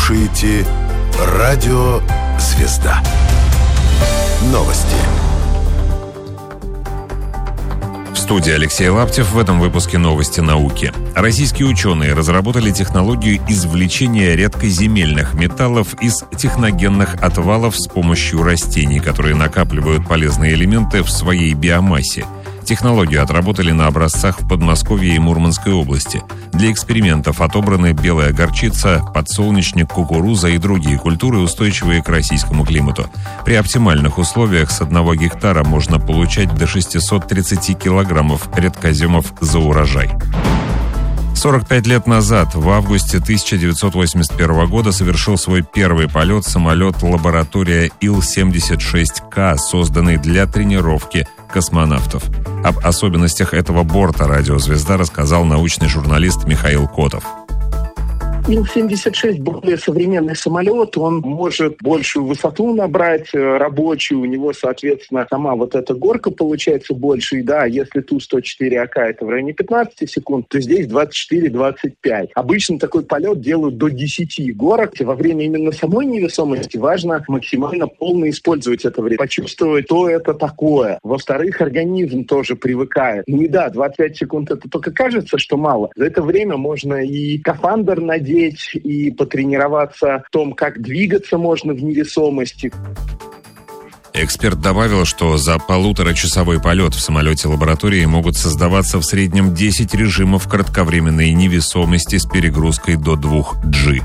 слушаете «Радио Звезда». Новости. В студии Алексей Лаптев. В этом выпуске новости науки. Российские ученые разработали технологию извлечения редкоземельных металлов из техногенных отвалов с помощью растений, которые накапливают полезные элементы в своей биомассе. Технологию отработали на образцах в Подмосковье и Мурманской области. Для экспериментов отобраны белая горчица, подсолнечник, кукуруза и другие культуры, устойчивые к российскому климату. При оптимальных условиях с 1 гектара можно получать до 630 килограммов редкоземов за урожай. 45 лет назад, в августе 1981 года, совершил свой первый полет самолет лаборатория Ил-76К, созданный для тренировки космонавтов. Об особенностях этого борта «Радио Звезда» рассказал научный журналист Михаил Котов. Ил-76 более современный самолет, он может большую высоту набрать рабочую, у него, соответственно, сама вот эта горка получается больше, и да, если Ту-104АК это в районе 15 секунд, то здесь 24-25. Обычно такой полет делают до 10 горок. Во время именно самой невесомости важно максимально полно использовать это время, почувствовать, что это такое. Во-вторых, организм тоже привыкает. Ну и да, 25 секунд это только кажется, что мало. За это время можно и скафандр надеть, и потренироваться в том, как двигаться можно в невесомости. Эксперт добавил, что за 1,5-часовой полет в самолете лаборатории могут создаваться в среднем 10 режимов кратковременной невесомости с перегрузкой до 2G.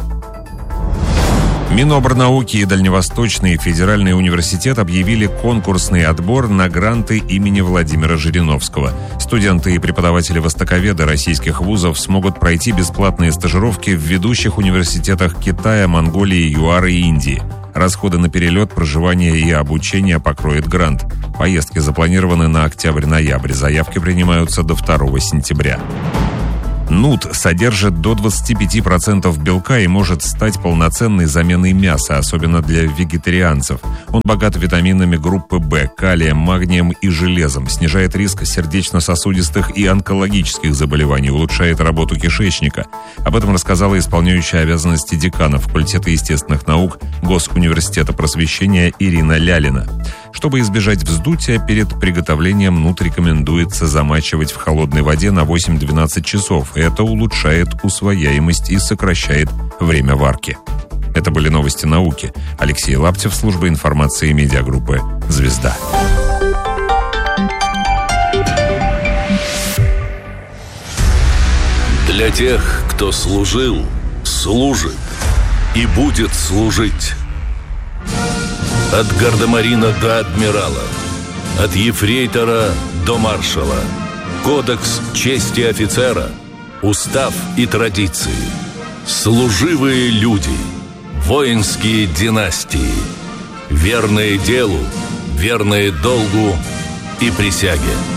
Минобрнауки и Дальневосточный федеральный университет объявили конкурсный отбор на гранты имени Владимира Жириновского. Студенты и преподаватели-востоковеды российских вузов смогут пройти бесплатные стажировки в ведущих университетах Китая, Монголии, ЮАР и Индии. Расходы на перелет, проживание и обучение покроет грант. Поездки запланированы на октябрь-ноябрь. Заявки принимаются до 2 сентября. Нут содержит до 25% белка и может стать полноценной заменой мяса, особенно для вегетарианцев. Он богат витаминами группы В, калием, магнием и железом, снижает риск сердечно-сосудистых и онкологических заболеваний, улучшает работу кишечника. Об этом рассказала исполняющая обязанности декана факультета естественных наук Госуниверситета просвещения Ирина Лялина. Чтобы избежать вздутия, перед приготовлением нут рекомендуется замачивать в холодной воде на 8-12 часов. Это улучшает усвояемость и сокращает время варки. Это были новости науки. Алексей Лаптев, служба информации медиагруппы «Звезда». Для тех, кто служил, служит и будет служить. От гардемарина до адмирала, от ефрейтора до маршала. Кодекс чести офицера, устав и традиции. Служивые люди, воинские династии. Верные делу, верные долгу и присяге.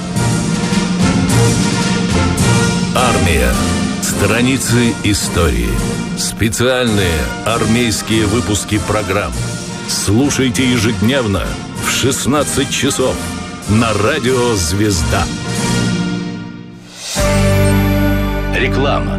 Армия. Страницы истории. Специальные армейские выпуски программ. Слушайте ежедневно в 16 часов на радио «Звезда». Реклама.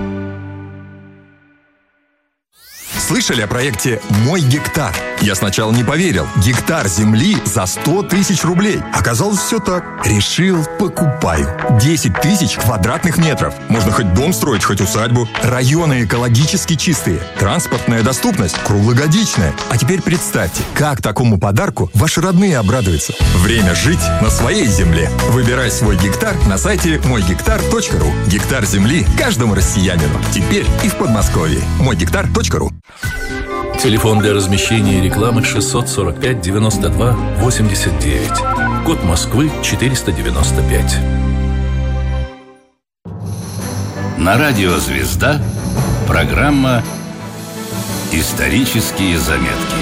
Слышали о проекте «Мой гектар»? Я сначала не поверил. Гектар земли за 100 тысяч рублей. Оказалось, все так. Решил, покупаю. 10 тысяч квадратных метров. Можно хоть дом строить, хоть усадьбу. Районы экологически чистые. Транспортная доступность круглогодичная. А теперь представьте, как такому подарку ваши родные обрадуются. Время жить на своей земле. Выбирай свой гектар на сайте мойгектар.ру. Гектар земли каждому россиянину. Теперь и в Подмосковье. мойгектар.ру. Телефон для размещения рекламы 645 92 89. Код Москвы 495. На радио «Звезда» программа «Исторические заметки».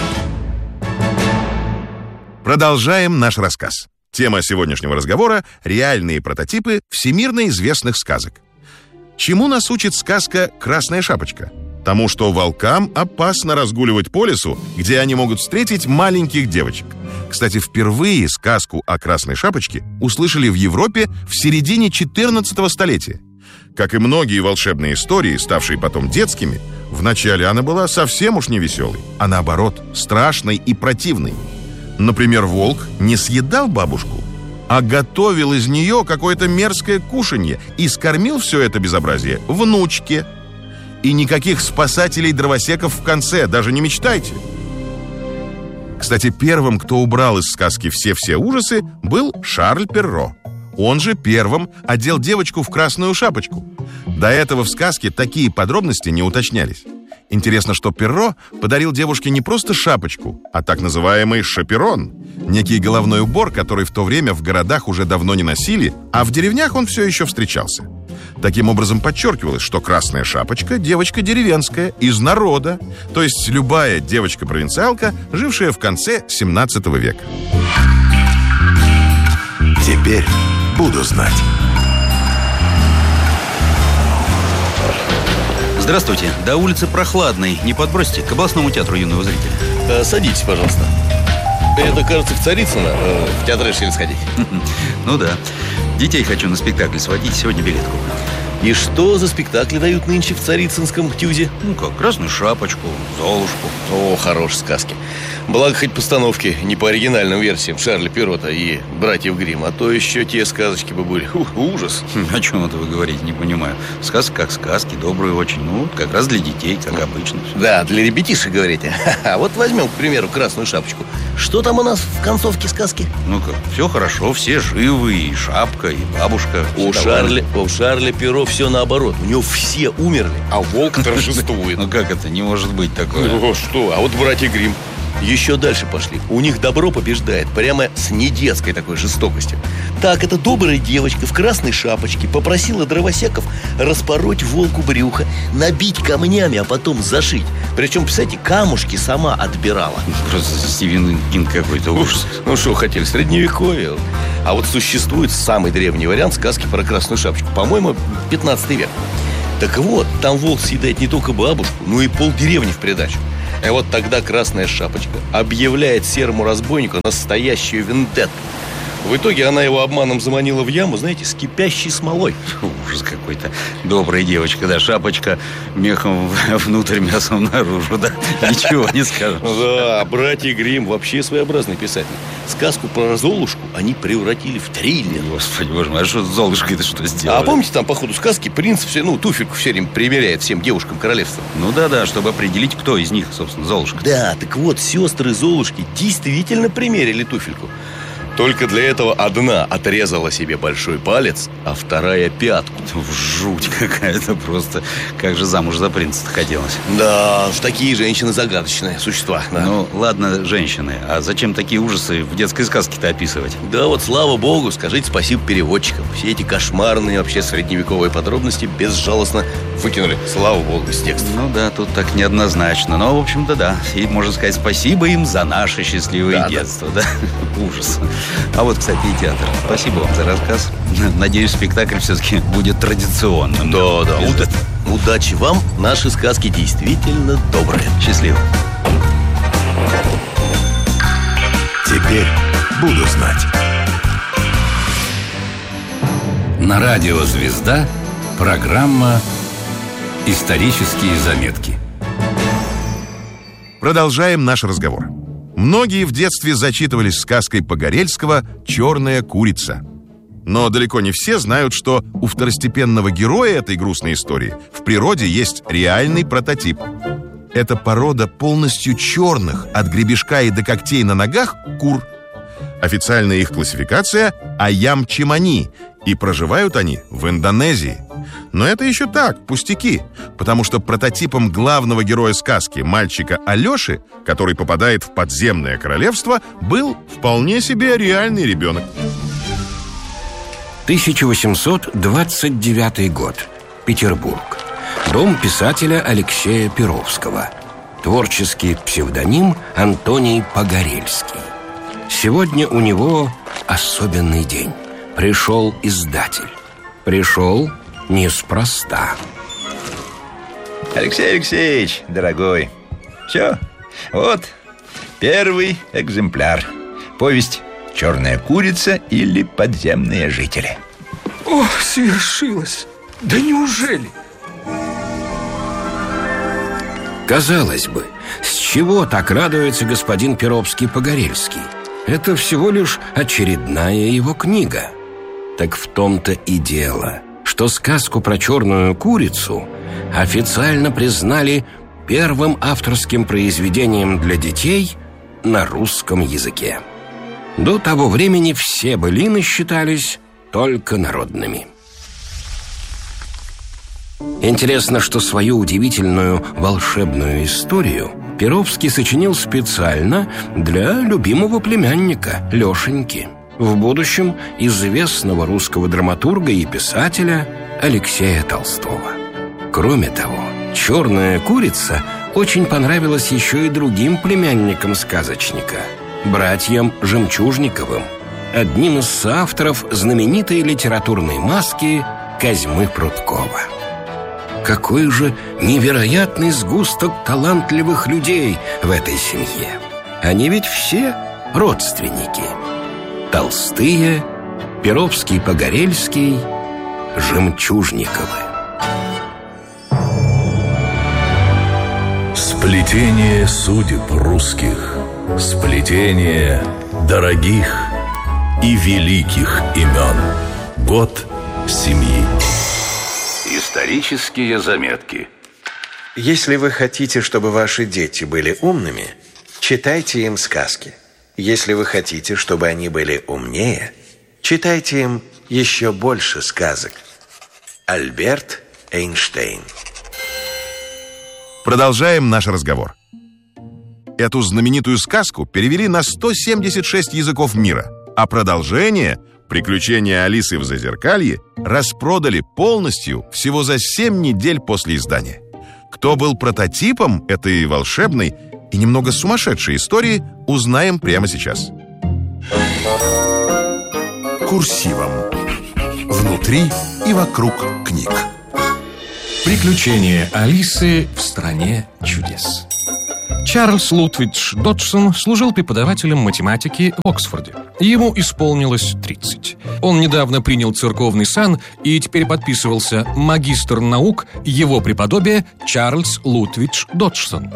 Продолжаем наш рассказ. Тема сегодняшнего разговора – реальные прототипы всемирно известных сказок. Чему нас учит сказка «Красная шапочка»? Тому, что волкам опасно разгуливать по лесу, где они могут встретить маленьких девочек. Кстати, впервые сказку о Красной Шапочке услышали в Европе в середине 14 столетия. Как и многие волшебные истории, ставшие потом детскими, Вначале она была совсем уж не веселой, а наоборот, страшной и противной. Например, волк не съедал бабушку, а готовил из нее какое-то мерзкое кушанье и скормил все это безобразие внучке. И никаких спасателей-дровосеков в конце, даже не мечтайте. Кстати, первым, кто убрал из сказки все ужасы, был Шарль Перро. Он же первым одел девочку в красную шапочку. До этого в сказке такие подробности не уточнялись. Интересно, что Перро подарил девушке не просто шапочку, а так называемый шаперон. Некий головной убор, который в то время в городах уже давно не носили, а в деревнях он все еще встречался. Таким образом подчеркивалось, что красная шапочка – девочка деревенская, из народа, то есть любая девочка-провинциалка, жившая в конце 17 века. Теперь буду знать. Здравствуйте. До улицы Прохладной не подбросите к областному театру юного зрителя? Садитесь, пожалуйста. Это, кажется, в Царицыно. В театр решили сходить. Ну да. Детей хочу на спектакль сводить. Сегодня билет куплю. И что за спектакли дают нынче в Царицынском ТЮЗе? Ну как, «Красную шапочку», «Золушку». О, хорошие сказки. Благо, хоть постановки не по оригинальным версиям Шарля Перрота и братьев Гримм, а то еще те сказочки бы были. Ужас. О чем это вы говорите, не понимаю. Сказки как сказки, добрые очень. Ну, как раз для детей, как обычно. Да, для ребятишек, говорите. А вот возьмем, к примеру, «Красную шапочку». Что там у нас в концовке сказки? Ну как, все хорошо, все живы, и шапка, и бабушка. У Шарля Перро все наоборот. У него все умерли, а волк торжествует. Ну как это? Не может быть такое. Ну что? А вот братья Гримм еще дальше пошли. У них добро побеждает прямо с недетской такой жестокостью. Так, эта добрая девочка в красной шапочке попросила дровосеков распороть волку брюхо, набить камнями, а потом зашить. Причем, представляете, камушки сама отбирала. Просто Стивен Кинг какой-то ужас. Ну что хотели, средневековье. А вот существует самый древний вариант сказки про красную шапочку. По-моему, 15 век. Так вот, там волк съедает не только бабушку, но и полдеревни в придачу. И вот тогда красная шапочка объявляет серому разбойнику настоящую вендетту. В итоге она его обманом заманила в яму, знаете, с кипящей смолой. Ужас какой-то. Добрая девочка, да, шапочка мехом внутрь, мясом наружу, да. Ничего не скажешь. Да, братья Гримм вообще своеобразный писатель. Сказку про Золушку они превратили в триллер. Господи, боже мой, а что с Золушкой-то что сделали? А помните, там по ходу сказки принц туфельку все время примеряет всем девушкам королевства? Ну да, чтобы определить, кто из них, собственно, Золушка. Да, так вот, сестры Золушки действительно примерили туфельку. Только для этого одна отрезала себе большой палец, а вторая пятку. Жуть какая-то просто. Как же замуж за принца хотелось. Да, уж такие женщины загадочные существа, да. Ну, ладно, женщины. А зачем такие ужасы в детской сказке-то описывать? Да вот, слава богу, скажите спасибо переводчикам. Все эти кошмарные вообще средневековые подробности безжалостно выкинули, слава богу, из текста. Ну да, тут так неоднозначно. Но, в общем-то, да. И можно сказать спасибо им за наше счастливое детство, да? Ужас. А вот, кстати, и театр. Спасибо вам за рассказ. Надеюсь, спектакль все-таки будет традиционным. Да. Удачи вам. Наши сказки действительно добрые. Счастливо. Теперь буду знать. На радио «Звезда» программа «Исторические заметки». Продолжаем наш разговор. Многие в детстве зачитывались сказкой Погорельского «Черная курица». Но далеко не все знают, что у второстепенного героя этой грустной истории в природе есть реальный прототип. Это порода полностью черных, от гребешка и до когтей на ногах, кур. Официальная их классификация – аям-чимани, и проживают они в Индонезии. Но это еще так, пустяки, потому что прототипом главного героя сказки, мальчика Алеши, который попадает в подземное королевство, был вполне себе реальный ребенок. 1829 год. Петербург. Дом писателя Алексея Перовского. Творческий псевдоним Антоний Погорельский. Сегодня у него особенный день. Пришел издатель. Пришел неспроста. Алексей Алексеевич, дорогой, все, вот первый экземпляр. Повесть «Черная курица» или «Подземные жители». О, свершилось! Да неужели? Казалось бы, с чего так радуется господин Перовский-Погорельский? Это всего лишь очередная его книга. Так в том-то и дело, что сказку про черную курицу официально признали первым авторским произведением для детей на русском языке. До того времени все былины считались только народными. Интересно, что свою удивительную волшебную историю Перовский сочинил специально для любимого племянника Лешеньки, в будущем известного русского драматурга и писателя Алексея Толстого. Кроме того, «Черная курица» очень понравилась еще и другим племянникам сказочника, братьям Жемчужниковым, одним из соавторов знаменитой литературной маски Козьмы Прудкова. Какой же невероятный сгусток талантливых людей в этой семье! Они ведь все родственники. Толстые, Перовский-Погорельский, Жемчужниковы. Сплетение судеб русских, сплетение дорогих и великих имен. Год семьи. Исторические заметки. Если вы хотите, чтобы ваши дети были умными, читайте им сказки. Если вы хотите, чтобы они были умнее, читайте им еще больше сказок. Альберт Эйнштейн. Продолжаем наш разговор. Эту знаменитую сказку перевели на 176 языков мира, а продолжение «Приключения Алисы в Зазеркалье» распродали полностью всего за 7 недель после издания. Кто был прототипом этой волшебной и немного сумасшедшей истории, узнаем прямо сейчас. Курсивом. Внутри и вокруг книг. Приключения Алисы в стране чудес. Чарльз Лутвидж Доджсон служил преподавателем математики в Оксфорде. Ему исполнилось 30. Он недавно принял церковный сан и теперь подписывался «Магистр наук, его преподобие Чарльз Лутвидж Доджсон».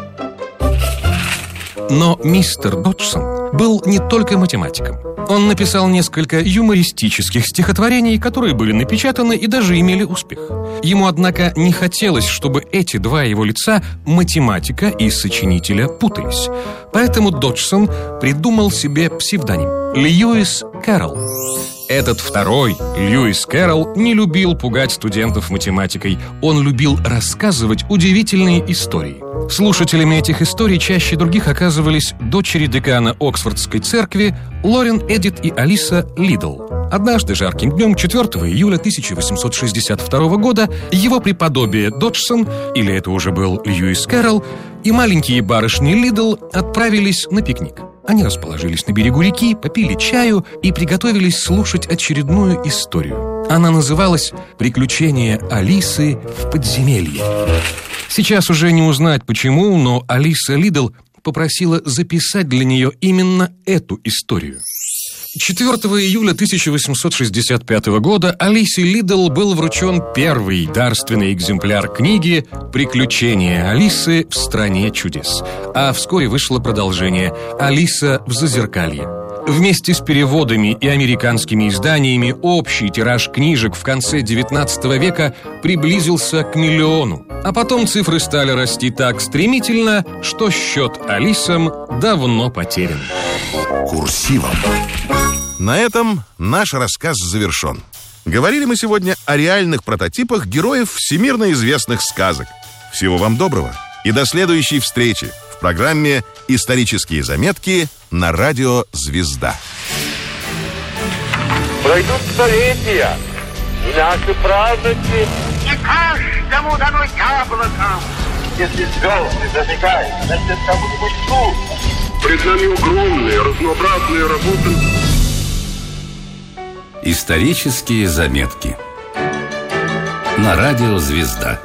Но мистер Доджсон был не только математиком. Он написал несколько юмористических стихотворений, которые были напечатаны и даже имели успех. Ему, однако, не хотелось, чтобы эти два его лица, математика и сочинителя, путались. Поэтому Доджсон придумал себе псевдоним – Льюис Кэрролл. Этот второй, Льюис Кэрролл, не любил пугать студентов математикой. Он любил рассказывать удивительные истории. Слушателями этих историй чаще других оказывались дочери декана Оксфордской церкви Лорен Эдит и Алиса Лидл. Однажды жарким днем 4 июля 1862 года его преподобие Доджсон, или это уже был Льюис Кэрролл, и маленькие барышни Лидл отправились на пикник. Они расположились на берегу реки, попили чаю и приготовились слушать очередную историю. Она называлась «Приключения Алисы в подземелье». Сейчас уже не узнать почему, но Алиса Лидл попросила записать для нее именно эту историю. 4 июля 1865 года Алисе Лидл был вручен первый дарственный экземпляр книги «Приключения Алисы в стране чудес», а вскоре вышло продолжение «Алиса в Зазеркалье». Вместе с переводами и американскими изданиями общий тираж книжек в конце XIX века приблизился к 1 миллиону. А потом цифры стали расти так стремительно, что счет Алисам давно потерян. Курсивом. На этом наш рассказ завершен. Говорили мы сегодня о реальных прототипах героев всемирно известных сказок. Всего вам доброго и до следующей встречи в программе «Исторические заметки» на радио «Звезда». Пройдут столетия, и наши праздники не каждому дано яблоко. Если звезды зажигают, значит, кому-нибудь тут. Пред нами огромные, разнообразные работы. Исторические заметки на радио «Звезда».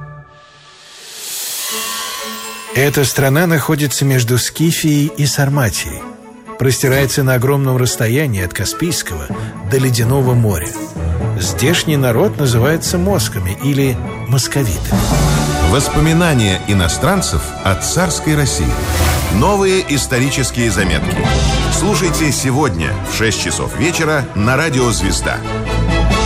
Эта страна находится между Скифией и Сарматией. Простирается на огромном расстоянии от Каспийского до Ледяного моря. Здешний народ называется москами или московитами. Воспоминания иностранцев о царской России. Новые исторические заметки. Слушайте сегодня в 6 часов вечера на радио «Звезда».